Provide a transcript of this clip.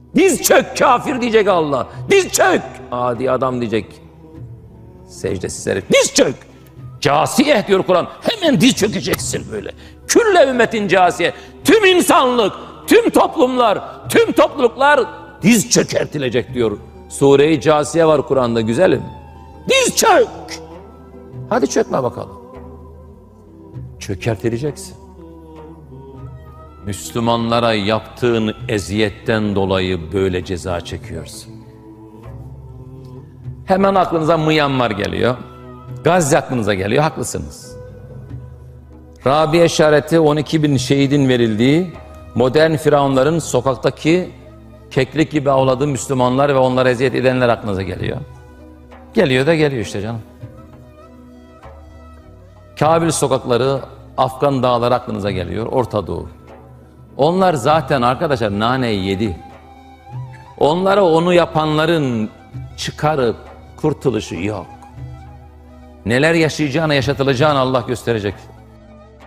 Diz çök kafir diyecek Allah. Diz çök. Adi adam diyecek. Secdesiz herif. Diz çök. Casiyeh diyor Kur'an. Hemen diz çökeceksin böyle. Külle ümmetin casiye. Tüm insanlık, tüm toplumlar, tüm topluluklar diz çökertilecek diyor. Sure-i Casiye var Kur'an'da güzelim. Diz çök. Hadi çökme bakalım. Çökertileceksin. Müslümanlara yaptığın eziyetten dolayı böyle ceza çekiyorsun. Hemen aklınıza Myanmar geliyor. Gazze aklınıza geliyor, haklısınız. Rabia işareti 12.000 şehidin verildiği, modern firavunların sokaktaki keklik gibi avladığı Müslümanlar ve onlara eziyet edenler aklınıza geliyor. Geliyor da geliyor işte canım. Kabil sokakları, Afgan dağları aklınıza geliyor, Orta Doğu. Onlar zaten arkadaşlar naneyi yedi. Onlara onu yapanların çıkarıp kurtuluşu yok. Neler yaşayacağını, yaşatılacağını Allah gösterecek.